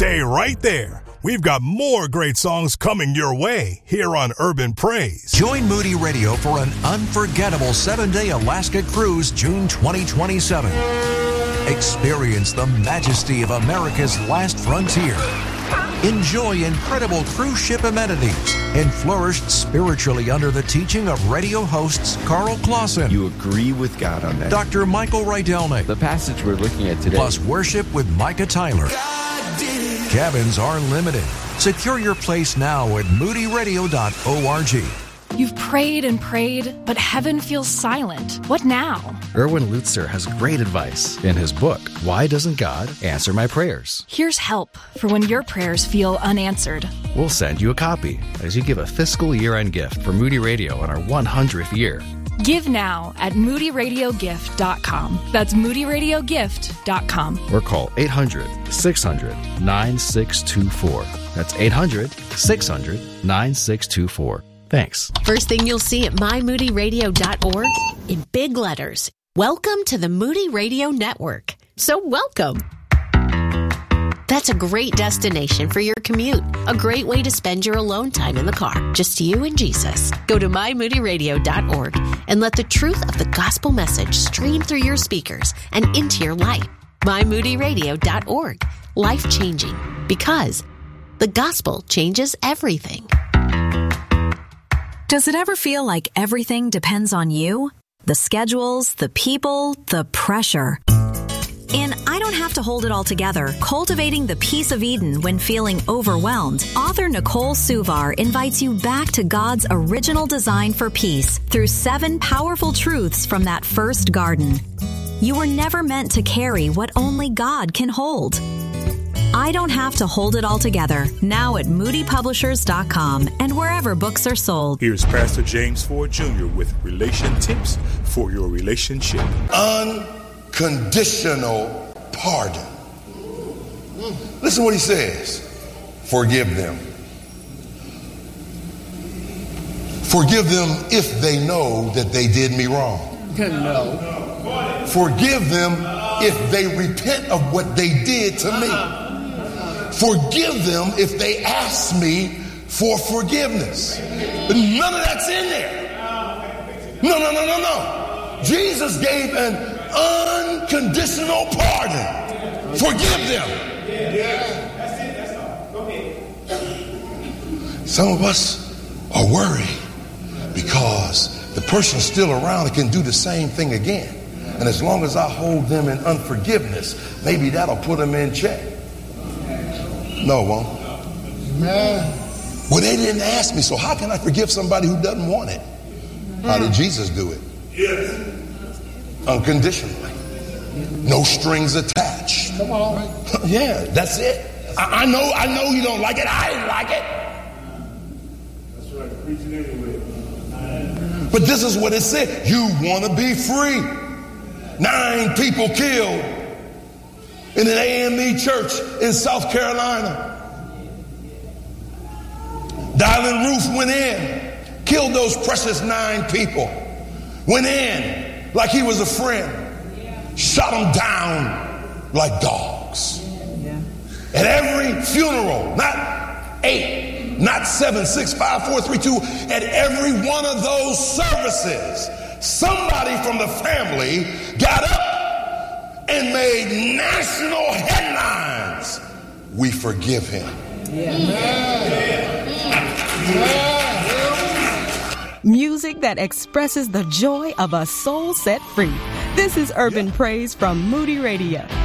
Stay right there. We've got more great songs coming your way here on Urban Praise. Join Moody Radio for an unforgettable 7-day Alaska cruise June 2027. Experience the majesty of America's last frontier. Enjoy incredible cruise ship amenities and flourish spiritually under the teaching of radio hosts Carl Clausen. You agree with God on that. Dr. Michael Rydelnik. The passage we're looking at today. Plus worship with Micah Tyler. Cabins are limited. Secure your place now at moodyradio.org. You've prayed and prayed, but heaven feels silent. What now? Erwin Lutzer has great advice in his book, Why Doesn't God Answer My Prayers? Here's help for when your prayers feel unanswered. We'll send you a copy as you give a fiscal year-end gift for Moody Radio on our 100th year. Give now at moodyradiogift.com. That's moodyradiogift.com. Or call 800-600-9624. That's 800-600-9624. Thanks. First thing you'll see at mymoodyradio.org in big letters. Welcome to the Moody Radio Network. So welcome. That's a great destination for your commute. A great way to spend your alone time in the car. Just you and Jesus. Go to mymoodyradio.org and let the truth of the gospel message stream through your speakers and into your life. mymoodyradio.org. Life-changing. Because the gospel changes everything. Does it ever feel like everything depends on you? The schedules, the people, the pressure. In I Don't Have to Hold It All Together, Cultivating the Peace of Eden When Feeling Overwhelmed, author Nicole Suvar invites you back to God's original design for peace through 7 powerful truths from that first garden. You were never meant to carry what only God can hold. I Don't Have to Hold It All Together, now at moodypublishers.com and wherever books are sold. Here's Pastor James Ford Jr. with Relation Tips for Your Relationship. Unconditional pardon. Listen what he says. Forgive them. Forgive them if they know that they did me wrong. No. Forgive them if they repent of what they did to me. Forgive them if they ask me for forgiveness. But none of that's in there. No. Jesus gave an unconditional pardon. Forgive them. Some of us are worried because the person's still around and can do the same thing again. And as long as I hold them in unforgiveness, maybe that'll put them in check. No, it won't. Well, they didn't ask me, so how can I forgive somebody who doesn't want it? How did Jesus do it? Yes. Unconditionally. No strings attached. Come on. Yeah, that's it. I know you don't like it. I didn't like it. That's right. Preach it anyway. But this is what it said. You want to be free. 9 people killed in an AME church in South Carolina. Dylan Roof went in, killed those precious 9 people. Went in like he was a friend. Shot them down like dogs. At every funeral, not 8, not 7, 6, 5, 4, 3, 2, at every one of those services, somebody from the family got up and made national headlines. We forgive him. Music that expresses the joy of a soul set free. This is Urban Praise from Moody Radio.